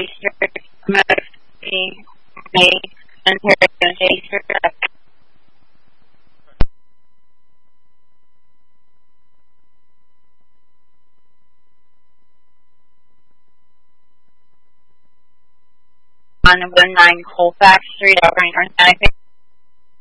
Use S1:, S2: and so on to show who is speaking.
S1: Registered Murphy, May, Ontario, Jason. On 19 Colfax Street, Auburn, North Carolina.